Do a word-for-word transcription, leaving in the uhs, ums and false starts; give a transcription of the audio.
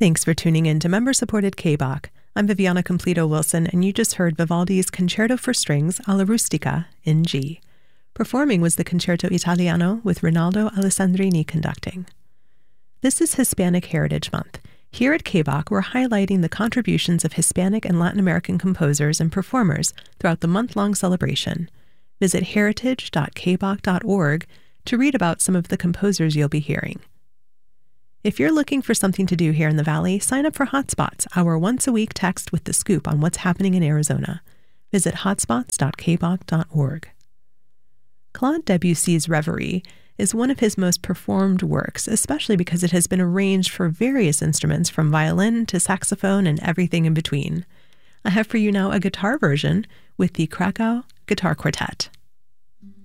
Thanks for tuning in to member-supported K-Bach. I'm Viviana Completo-Wilson, and you just heard Vivaldi's Concerto for Strings alla Rustica in G. Performing was the Concerto Italiano with Rinaldo Alessandrini conducting. This is Hispanic Heritage Month. Here at K-Bach, we're highlighting the contributions of Hispanic and Latin American composers and performers throughout the month-long celebration. Visit heritage dot k bach dot org to read about some of the composers you'll be hearing. If you're looking for something to do here in the Valley, sign up for Hotspots, our once-a-week text with the scoop on what's happening in Arizona. Visit hotspots dot k bach dot org. Claude Debussy's Reverie is one of his most performed works, especially because it has been arranged for various instruments from violin to saxophone and everything in between. I have for you now a guitar version with the Krakow Guitar Quartet.